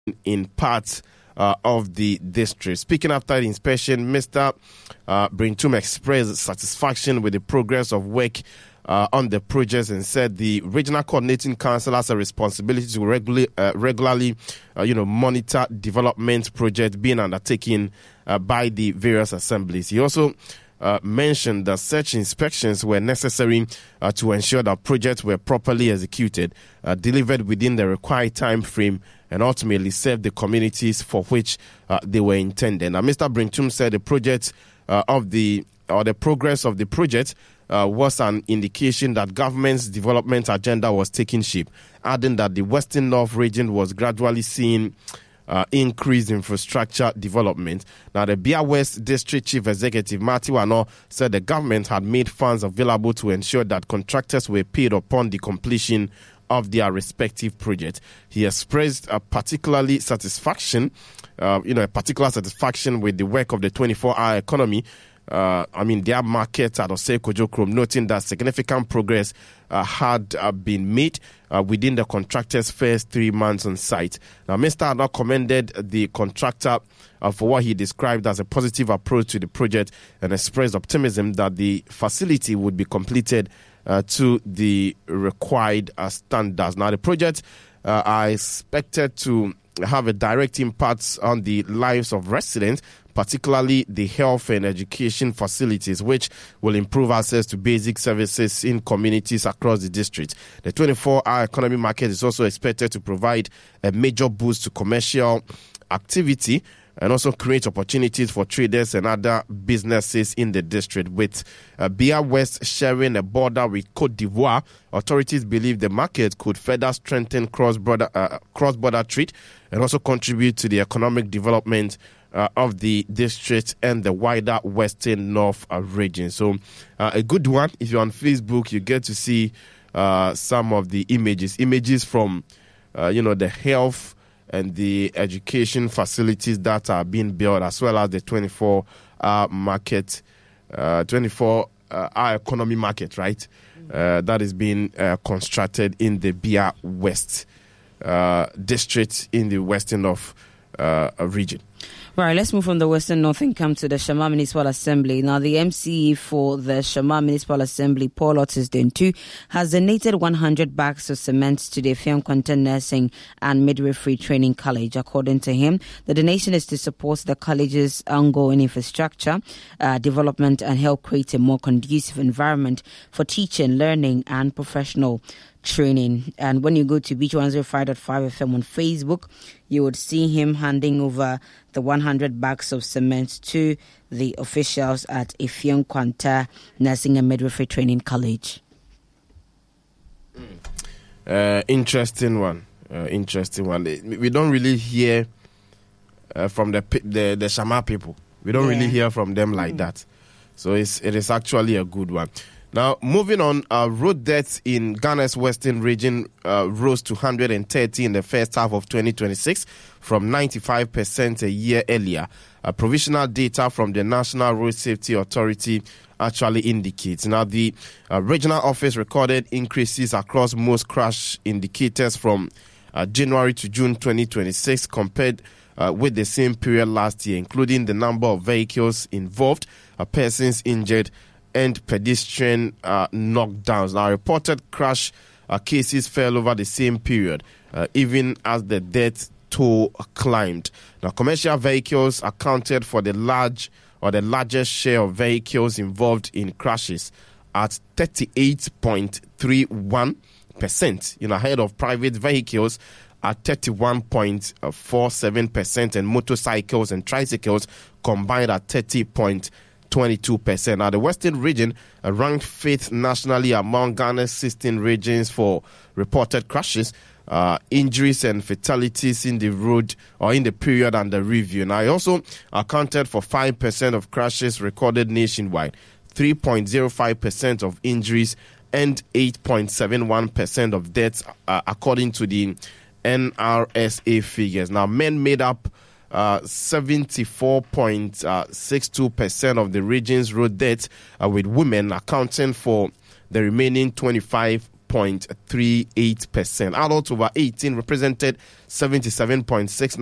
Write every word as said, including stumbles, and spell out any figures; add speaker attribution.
Speaker 1: in parts uh, of the district. Speaking after the inspection, Mister Uh, Brintum expressed satisfaction with the progress of work uh, on the projects and said the Regional Coordinating Council has a responsibility to regularly, uh, regularly uh, you know, monitor development projects being undertaken uh, by the various assemblies. He also Uh, mentioned that such inspections were necessary uh, to ensure that projects were properly executed, uh, delivered within the required time frame, and ultimately served the communities for which uh, they were intended. Now, Mister Brintum said the project uh, of the or the progress of the project uh, was an indication that government's development agenda was taking shape, adding that the Western North region was gradually seeing Uh, increased infrastructure development. Now, the Bia West District Chief Executive, Marty Wano, said the government had made funds available to ensure that contractors were paid upon the completion of their respective projects. He expressed a particularly satisfaction, uh, you know, a particular satisfaction with the work of the twenty-four hour economy. Uh, I mean, their market at Osei Kojo Krom, noting that significant progress uh, had uh, been made uh, within the contractor's first three months on site. Now, Mister Addo commended the contractor uh, for what he described as a positive approach to the project and expressed optimism that the facility would be completed uh, to the required uh, standards. Now, the project uh, are expected to have a direct impact on the lives of residents, particularly the health and education facilities, which will improve access to basic services in communities across the district. The twenty-four hour economy market is also expected to provide a major boost to commercial activity and also create opportunities for traders and other businesses in the district. With uh, Bia West sharing a border with Côte d'Ivoire, authorities believe the market could further strengthen cross-border, uh, cross-border trade and also contribute to the economic development Uh, of the district and the wider Western North uh, region. So uh, a good one. If you're on Facebook, you get to see uh, some of the images, images from, uh, you know, the health and the education facilities that are being built, as well as the twenty-four hour market, uh, twenty-four hour economy market, right? Uh, that is being uh, constructed in the Bia West uh, district in the Western North uh, region.
Speaker 2: Right, let's move from the Western North and come to the Shama Municipal Assembly. Now, the M C E for the Shama Municipal Assembly, Paul Otis Dentu, has donated one hundred bags of cement to the Effiong Kwanta Nursing and Midwifery Training College. According to him, the donation is to support the college's ongoing infrastructure uh, development and help create a more conducive environment for teaching, learning, and professional training. And when you go to Beach one oh five point five F M on Facebook, you would see him handing over the one hundred bags of cement to the officials at Effiong Kwanta Nursing and Midwifery Training College.
Speaker 1: Uh, interesting one. Uh, interesting one. We don't really hear uh, from the, the the Shama people. We don't yeah. really hear from them like mm. that. So it's, it is actually a good one. Now, moving on, uh, road deaths in Ghana's Western region uh, rose to one hundred thirty in the first half of twenty twenty-six from ninety-five percent a year earlier. Uh, provisional data from the National Road Safety Authority actually indicates. Now, the uh, regional office recorded increases across most crash indicators from uh, January to June twenty twenty-six compared uh, with the same period last year, including the number of vehicles involved, uh, persons injured, and pedestrian uh, knockdowns. Now, reported crash uh, cases fell over the same period, uh, even as the death toll climbed. Now, commercial vehicles accounted for the large or the largest share of vehicles involved in crashes at thirty-eight point three one percent, you know, ahead of private vehicles at thirty-one point four seven percent, and motorcycles and tricycles combined at thirty point twenty-two percent. Now, the Western region uh, ranked fifth nationally among Ghana's sixteen regions for reported crashes, uh, injuries, and fatalities in the road or in the period under review. Now, it also accounted for five percent of crashes recorded nationwide, three point zero five percent of injuries, and eight point seven one percent of deaths, uh, according to the N R S A figures. Now, men made up Uh, seventy-four point six two percent of the region's road deaths, uh, with women accounting for the remaining twenty-five point three eight percent. Adults over eighteen represented seventy-seven point six